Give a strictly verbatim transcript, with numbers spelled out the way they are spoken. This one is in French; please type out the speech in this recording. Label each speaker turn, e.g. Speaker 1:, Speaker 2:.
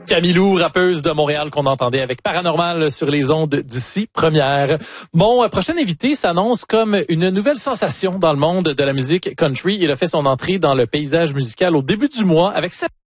Speaker 1: Camilou, rappeuse de Montréal qu'on entendait avec Paranormal sur les ondes d'ici première. Mon euh, prochain invité s'annonce comme une nouvelle sensation dans le monde de la musique country. Il a fait son entrée dans le paysage musical au début du mois avec cette